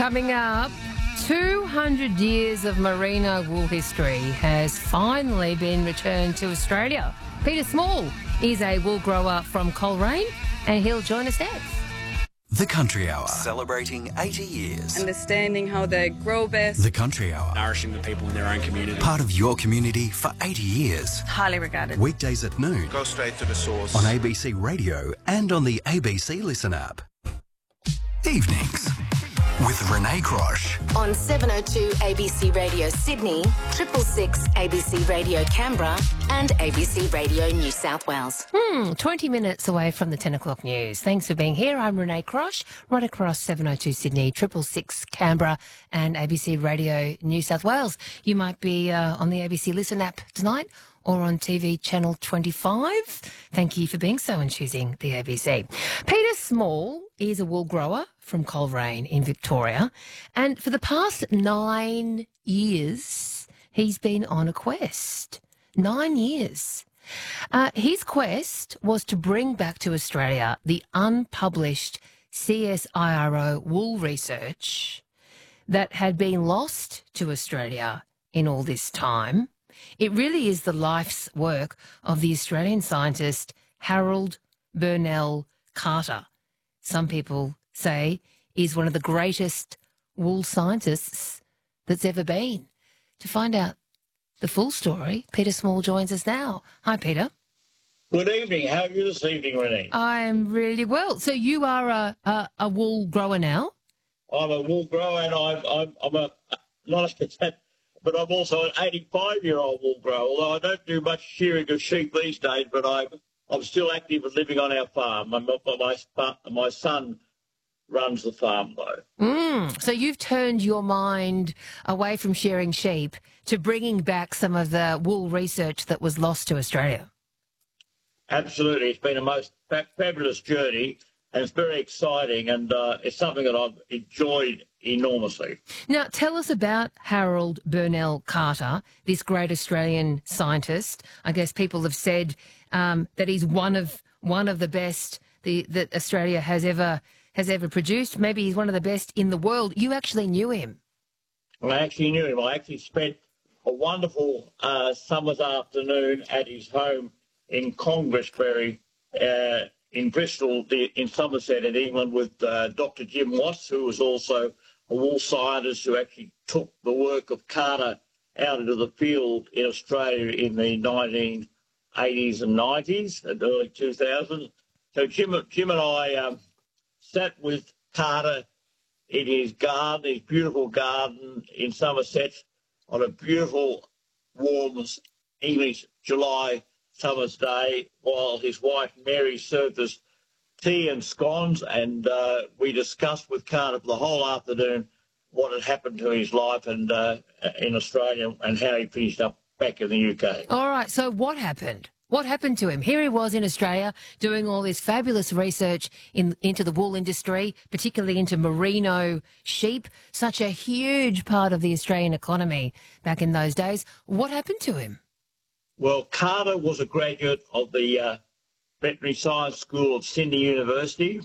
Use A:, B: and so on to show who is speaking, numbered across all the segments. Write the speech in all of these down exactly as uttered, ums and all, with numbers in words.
A: Coming up, two hundred years of merino wool history has finally been returned to Australia. Peter Small is a wool grower from Coleraine and he'll join us next.
B: The Country Hour, celebrating eighty years.
C: Understanding how they grow best.
B: The Country Hour,
D: nourishing the people in their own community.
B: Part of your community for eighty years.
C: Highly regarded.
B: Weekdays at noon.
E: Go straight to the source.
B: On A B C Radio and on the A B C Listen app. Evenings with Renee Crosh.
F: On seven oh two A B C Radio Sydney, triple six A B C Radio Canberra and A B C Radio New South Wales.
A: Hmm, twenty minutes away from the ten o'clock news. Thanks for being here. I'm Renee Crosh, right across seven oh two Sydney, triple six Canberra and A B C Radio New South Wales. You might be uh, on the A B C Listen app tonight or on T V channel twenty-five. Thank you for being so and choosing the A B C. Peter Small is a wool grower from Coleraine in Victoria, and for the past nine years, he's been on a quest. Nine years. Uh, his quest was to bring back to Australia the unpublished C S I R O wool research that had been lost to Australia in all this time. It really is the life's work of the Australian scientist Harold Burnell Carter. Some people say he's one of the greatest wool scientists that's ever been. To find out the full story, Peter Small joins us now. Hi, Peter.
G: Good evening. How are you this evening, Renee?
A: I'm really well. So you are a, a, a wool grower now?
G: I'm a wool grower, and I'm, I'm, I'm a, not a, but I'm also an eighty-five-year-old wool grower, although I don't do much shearing of sheep these days, but I'm, I'm still active and living on our farm. My, my, my son runs the farm, though.
A: Mm, so you've turned your mind away from shearing sheep to bringing back some of the wool research that was lost to Australia.
G: Absolutely. It's been a most fa- fabulous journey, and it's very exciting, and uh, it's something that I've enjoyed enormously.
A: Now, tell us about Harold Burnell Carter, this great Australian scientist. I guess people have said um, that he's one of one of the best the, that Australia has ever has ever produced. Maybe he's one of the best in the world. You actually knew him.
G: I actually knew him. I actually spent a wonderful uh, summer's afternoon at his home in Congressbury, uh, in Bristol, the, in Somerset, in England, with uh, Doctor Jim Watts, who was also a wool scientist who actually took the work of Carter out into the field in Australia in the nineteen eighties and nineties and early two thousands. So Jim, Jim and I um, sat with Carter in his garden, his beautiful garden in Somerset, on a beautiful, warm English July summer's day, while his wife Mary served us tea and scones, and uh, we discussed with Carter for the whole afternoon what had happened to his life and uh, in Australia and how he finished up back in the U K.
A: All right, so what happened? What happened to him? Here he was in Australia doing all this fabulous research in, into the wool industry, particularly into merino sheep, such a huge part of the Australian economy back in those days. What happened to him?
G: Well, Carter was a graduate of the uh, Veterinary Science School of Sydney University,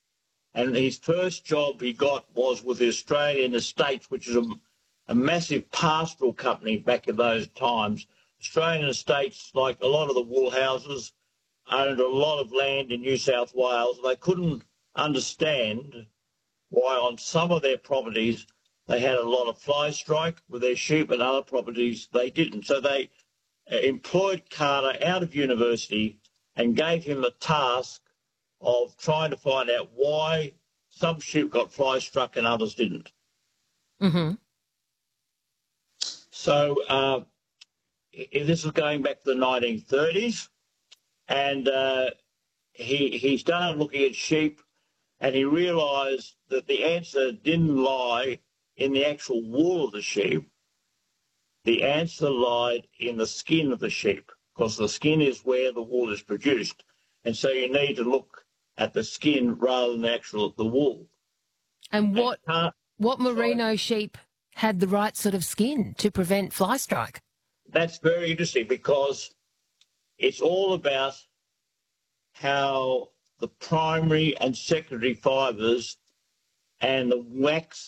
G: and his first job he got was with the Australian Estates, which is a, a massive pastoral company back in those times. Australian Estates, like a lot of the wool houses, owned a lot of land in New South Wales. They couldn't understand why on some of their properties they had a lot of fly strike with their sheep, and other properties they didn't. So they employed Carter out of university and gave him the task of trying to find out why some sheep got fly struck and others didn't.
A: Mm-hmm.
G: So uh, this is going back to the nineteen thirties, and uh, he he started looking at sheep, and he realised that the answer didn't lie in the actual wool of the sheep. The answer lied in the skin of the sheep, because the skin is where the wool is produced. And so you need to look at the skin rather than the actual the wool.
A: And what
G: And,
A: what merino sheep had the right sort of skin to prevent fly strike?
G: That's very interesting, because it's all about how the primary and secondary fibres and the wax